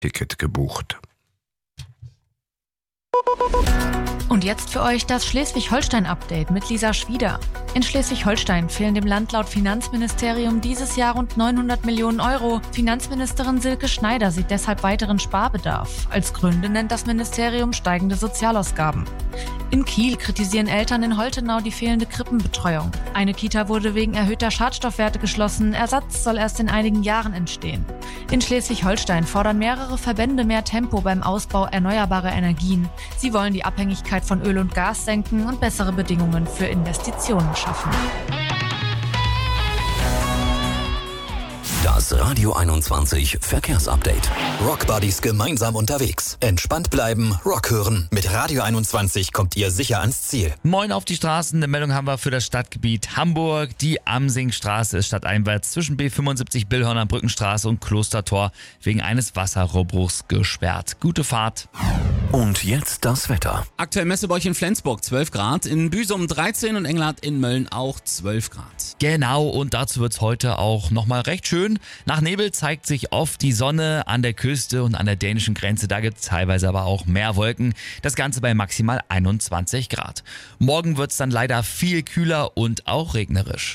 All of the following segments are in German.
Ticket gebucht. Und jetzt für euch das Schleswig-Holstein-Update mit Lisa Schwieder. In Schleswig-Holstein fehlen dem Land laut Finanzministerium dieses Jahr rund 900 Millionen Euro. Finanzministerin Silke Schneider sieht deshalb weiteren Sparbedarf. Als Gründe nennt das Ministerium steigende Sozialausgaben. In Kiel kritisieren Eltern in Holtenau die fehlende Krippenbetreuung. Eine Kita wurde wegen erhöhter Schadstoffwerte geschlossen. Ersatz soll erst in einigen Jahren entstehen. In Schleswig-Holstein fordern mehrere Verbände mehr Tempo beim Ausbau erneuerbarer Energien. Sie wollen die Abhängigkeit von Öl und Gas senken und bessere Bedingungen für Investitionen schaffen. Das Radio 21 Verkehrsupdate. Rockbuddies gemeinsam unterwegs. Entspannt bleiben, Rock hören. Mit Radio 21 kommt ihr sicher ans Ziel. Moin auf die Straßen. Eine Meldung haben wir für das Stadtgebiet Hamburg. Die Amsingstraße ist stadteinwärts zwischen B75 Billhorner Brückenstraße und Klostertor wegen eines Wasserrohrbruchs gesperrt. Gute Fahrt. Und jetzt das Wetter. Aktuell Messebäuch in Flensburg 12 Grad, in Büsum 13 und Engelhardt in Mölln auch 12 Grad. Genau, und dazu wird's heute auch nochmal recht schön. Nach Nebel zeigt sich oft die Sonne an der Küste und an der dänischen Grenze. Da gibt's teilweise aber auch mehr Wolken. Das Ganze bei maximal 21 Grad. Morgen wird's dann leider viel kühler und auch regnerisch.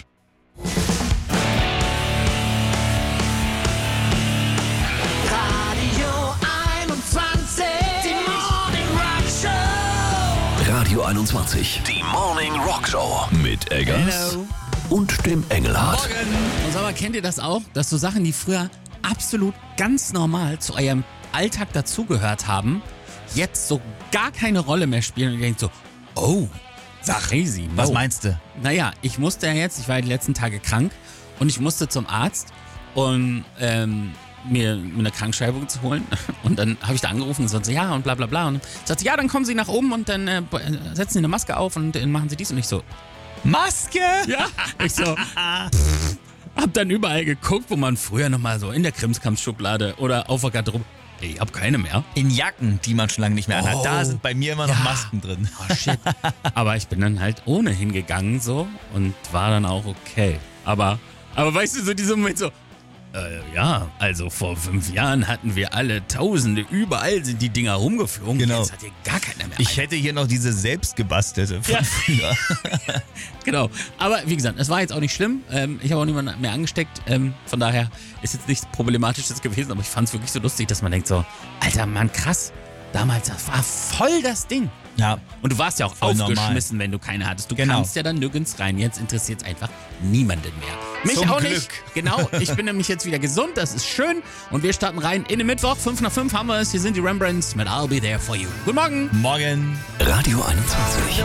Radio 21, die Morning Rock Show mit Eggers und dem Engelhardt. Und sag mal, kennt ihr das auch, dass so Sachen, die früher absolut ganz normal zu eurem Alltag dazugehört haben, jetzt so gar keine Rolle mehr spielen und ihr denkt so, oh, crazy. Was meinst du? Naja, ich musste ja jetzt, ich war die letzten Tage krank und ich musste zum Arzt und mir eine Krankschreibung zu holen. Und dann habe ich da angerufen und so, ja und bla bla bla. Und sagte, ja, dann kommen Sie nach oben und dann setzen Sie eine Maske auf und dann machen Sie dies. Und ich so, Maske? ja. Ich so, hab dann überall geguckt, wo man früher nochmal so in der Krimskrams-Schublade oder auf der Garderobe. Ich hab keine mehr. In Jacken, die man schon lange nicht mehr anhat. Da sind bei mir immer noch Masken drin. Oh shit. Aber ich bin dann halt ohne hingegangen so und war dann auch okay. Aber weißt du, so dieser Moment so, ja, also vor 5 Jahren hatten wir alle Tausende, überall sind die Dinger rumgeflogen. Genau. Jetzt hat hier gar keiner mehr. Ich hätte hier noch diese selbstgebastelte von früher. Genau. Aber wie gesagt, es war jetzt auch nicht schlimm. Ich habe auch niemanden mehr angesteckt. Von daher ist jetzt nichts Problematisches gewesen. Aber ich fand es wirklich so lustig, dass man denkt so, Alter Mann, krass. Damals, das war voll das Ding. Ja. Und du warst ja auch Voll aufgeschmissen, wenn du keine hattest. Du kamst ja dann nirgends rein. Jetzt interessiert es einfach niemanden mehr. Mich Zum auch Glück. nicht. Genau, ich bin nämlich jetzt wieder gesund. Das ist schön. Und wir starten rein in den Mittwoch. 5 nach 5 haben wir es. Hier sind die Rembrandts mit I'll Be There For You. Guten Morgen. Morgen. Radio 21.